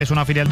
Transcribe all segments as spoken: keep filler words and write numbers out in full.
És una filial...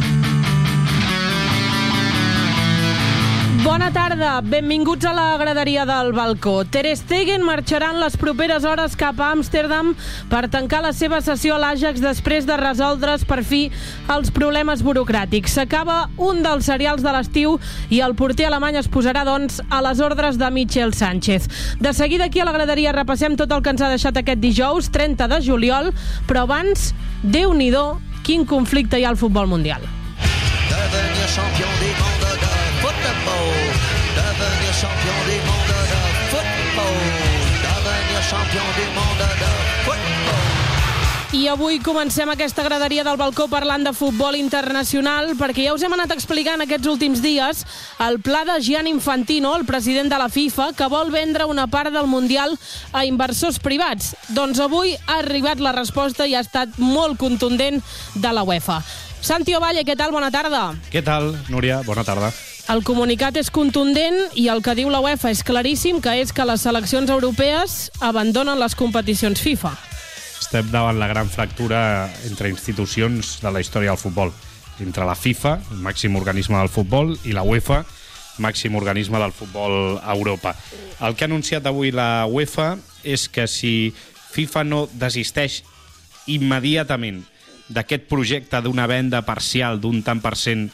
Bona tarda, benvinguts a la graderia del balcó. Ter Stegen marxarà en les properes hores cap a Amsterdam per tancar la seva sessió a l'Ajax després de resoldre's per fi els problemes burocràtics. S'acaba un dels serials de l'estiu i el porter alemany es posarà, doncs, a les ordres de Michel Sánchez. De seguida aquí a la graderia repassem tot el que ens ha deixat aquest dijous, trenta de juliol, però abans, Déu-n'hi-do, quin conflicte hi ha al futbol mundial. Devenir champion du monde de football. Devenir champion du monde de football. Devenir champion du monde de football. I avui comencem aquesta graderia del balcó parlant de futbol internacional, perquè ja us hem anat explicant aquests últims dies el pla de Gianni Infantino, el president de la FIFA, que vol vendre una part del Mundial a inversors privats. Doncs avui ha arribat la resposta i ha estat molt contundent de la UEFA. Santi Ovalle, què tal? Bona tarda. Què tal, Núria? Bona tarda. El comunicat és contundent i el que diu la UEFA és claríssim, que és que les seleccions europees abandonen les competicions FIFA. Estem davant la gran fractura entre institucions de la història del futbol. Entre la FIFA, el màxim organisme del futbol, i la UEFA, màxim organisme del futbol a Europa. El que ha anunciat avui la UEFA és que si FIFA no desisteix immediatament d'aquest projecte d'una venda parcial d'un tant per cent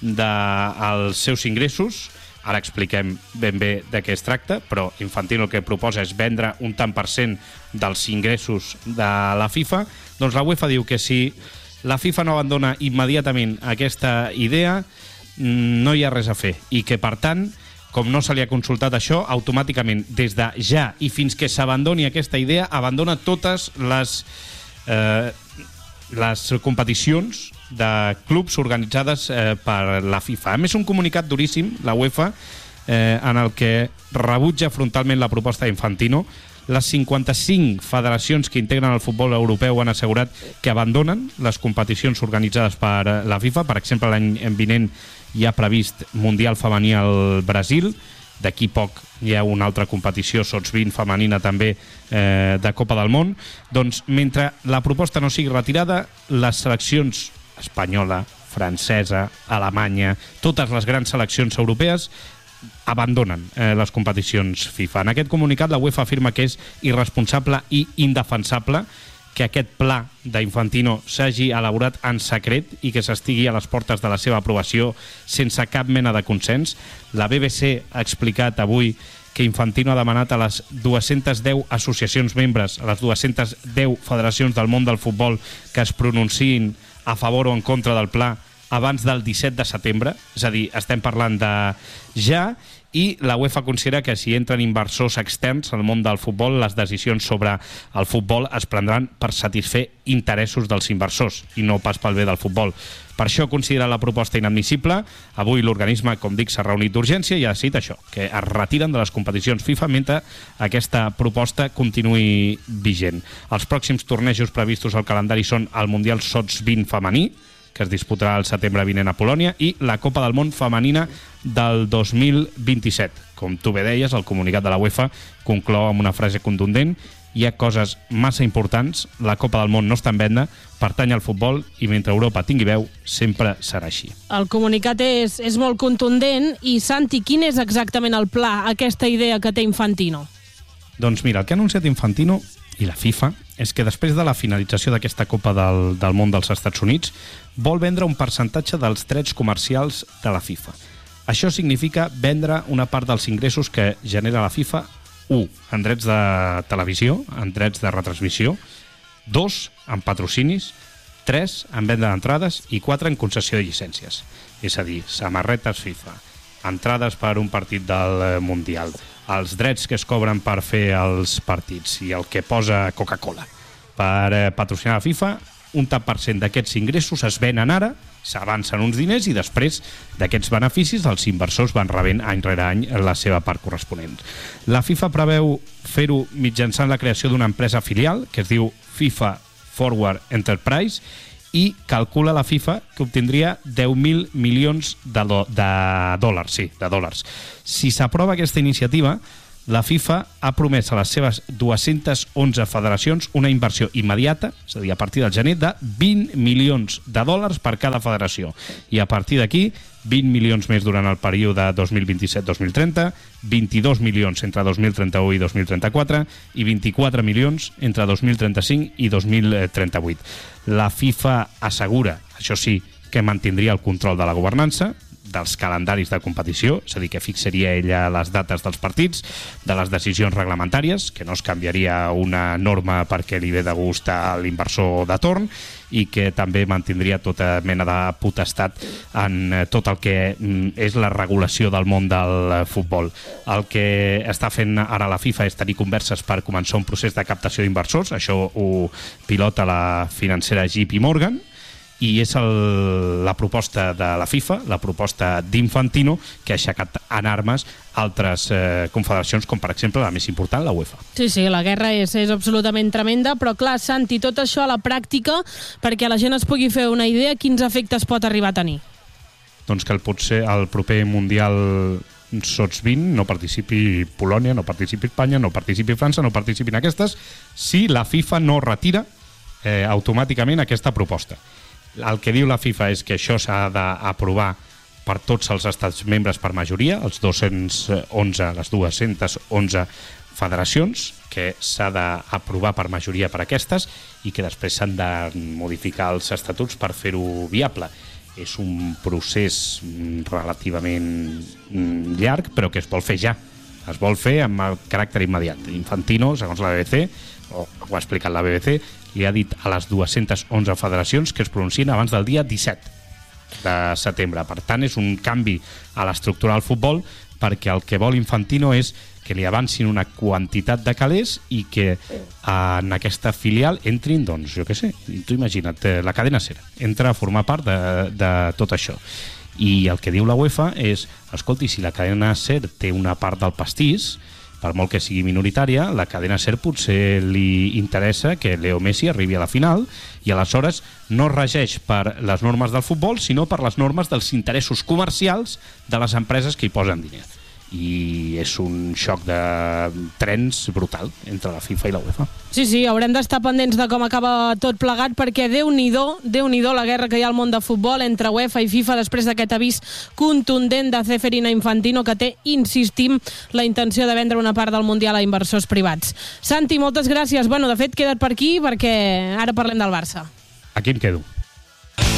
dels seus ingressos, ara expliquem ben bé de què es tracta, però Infantino el que proposa és vendre un tant per cent dels ingressos de la FIFA, doncs la UEFA diu que si la FIFA no abandona immediatament aquesta idea, no hi ha res a fer, i que, per tant, com no se li ha consultat això, automàticament, des de ja i fins que s'abandoni aquesta idea, abandona totes les... Eh, les competicions de clubs organitzades eh, per la FIFA. A més, un comunicat duríssim, la UEFA, eh, en el que rebutja frontalment la proposta d'Infantino. Les cinquanta-cinc federacions que integren el futbol europeu han assegurat que abandonen les competicions organitzades per la FIFA. Per exemple, l'any vinent hi ha previst Mundial femení al Brasil. D'aquí poc hi ha una altra competició, sots vint femenina també, eh, de Copa del Món. Doncs mentre la proposta no sigui retirada, les seleccions espanyola, francesa, alemanya, totes les grans seleccions europees abandonen eh, les competicions FIFA. En aquest comunicat la UEFA afirma que és irresponsable i indefensable que aquest pla d'Infantino s'hagi elaborat en secret i que s'estigui a les portes de la seva aprovació sense cap mena de consens. La B B C ha explicat avui que Infantino ha demanat a les dues-centes deu associacions membres, a les dues-centes deu federacions del món del futbol que es pronunciïn a favor o en contra del pla abans del disset de setembre, és a dir, estem parlant de ja, i la UEFA considera que si entren inversors externs al món del futbol, les decisions sobre el futbol es prendran per satisfer interessos dels inversors i no pas pel bé del futbol. Per això considera la proposta inadmissible. Avui l'organisme, com dic, s'ha reunit d'urgència i ha decidit això, que es retiren de les competicions FIFA mentre aquesta proposta continuï vigent. Els pròxims tornejos previstos al calendari són el Mundial sots vint femení, que es disputarà el setembre vinent a Polònia, i la Copa del Món femenina del dos mil vint-i-set. Com tu bé deies, el comunicat de la UEFA conclou amb una frase contundent: hi ha coses massa importants, la Copa del Món no està en venda, pertany al futbol i mentre Europa tingui veu sempre serà així. El comunicat és, és molt contundent. I Santi, quin és exactament el pla, aquesta idea que té Infantino? Doncs mira, el que ha anunciat Infantino i la FIFA és que després de la finalització d'aquesta Copa del, del Món dels Estats Units vol vendre un percentatge dels drets comercials de la FIFA. Això significa vendre una part dels ingressos que genera la FIFA, u, en drets de televisió, en drets de retransmissió, dos, en patrocinis, tres, en venda d'entrades i quatre, en concessió de llicències. És a dir, samarretes FIFA, entrades per un partit del Mundial, els drets que es cobren per fer els partits i el que posa Coca-Cola per eh, patrocinar la FIFA, un tant per cent d'aquests ingressos es venen ara, s'avancen uns diners i després d'aquests beneficis els inversors van rebent any rere any la seva part corresponent. La FIFA preveu fer-ho mitjançant la creació d'una empresa filial que es diu FIFA Forward Enterprise i calcula la FIFA que obtindria deu mil milions de, do, de dòlars. Sí, de dòlars. Si s'aprova aquesta iniciativa, la FIFA ha promès a les seves dues-centes onze federacions una inversió immediata, és a dir, a partir del gener, de vint milions de dòlars per cada federació. I a partir d'aquí, vint milions més durant el període dos mil vint-i-set dos mil trenta, vint-i-dos milions entre dos mil trenta-u i dos mil trenta-quatre i vint-i-quatre milions entre dos mil trenta-cinc i dos mil trenta-vuit. La FIFA assegura, això sí, que mantindria el control de la governança, dels calendaris de competició, és a dir, que fixaria ella les dates dels partits, de les decisions reglamentàries, que no es canviaria una norma perquè li ve de gust a l'inversor de torn, i que també mantindria tota mena de potestat en tot el que és la regulació del món del futbol. El que està fent ara la FIFA és tenir converses per començar un procés de captació d'inversors, això ho pilota la financera J P Morgan, i és el, la proposta de la FIFA, la proposta d'Infantino, que ha aixecat en armes altres eh, confederacions, com per exemple la més important, la UEFA. Sí, sí, la guerra és, és absolutament tremenda, però clar, Santi, tot això a la pràctica, perquè la gent es pugui fer una idea, quins efectes pot arribar a tenir? Doncs que el, potser el proper Mundial sots vint no participi Polònia, no participi Espanya, no participi França, no participin aquestes, si la FIFA no retira eh, automàticament aquesta proposta. El que diu la FIFA és que això s'ha d'aprovar per tots els estats membres per majoria, els dos-cents onze, les dues-centes onze federacions, que s'ha d'aprovar per majoria per aquestes i que després s'han de modificar els estatuts per fer-ho viable. És un procés relativament llarg, però que es vol fer ja. Es vol fer amb el caràcter immediat. Infantino, segons la B B C, o ho ha explicat la B B C, li ha dit a les dues-centes onze federacions que es pronunciïn abans del dia disset de setembre. Per tant, és un canvi a l'estructura del futbol, perquè el que vol Infantino és que li avancin una quantitat de calés i que en aquesta filial entrin, doncs, jo què sé, tu imagina't, la cadena SER entra a formar part de, de tot això. I el que diu la UEFA és, escolti, si la cadena SER té una part del pastís, per molt que sigui minoritària, la cadena SER potser li interessa que Leo Messi arribi a la final i aleshores no regeix per les normes del futbol, sinó per les normes dels interessos comercials de les empreses que hi posen diner. I és un xoc de trens brutal entre la FIFA i la UEFA. Sí, sí, haurem d'estar pendents de com acaba tot plegat, perquè Déu-n'hi-do, Déu-n'hi-do la guerra que hi ha al món de futbol entre UEFA i FIFA després d'aquest avís contundent de Ceferino Infantino, que té, insistim, la intenció de vendre una part del Mundial a inversors privats. Santi, moltes gràcies. Bueno, de fet, queda't per aquí perquè ara parlem del Barça. Aquí em quedo.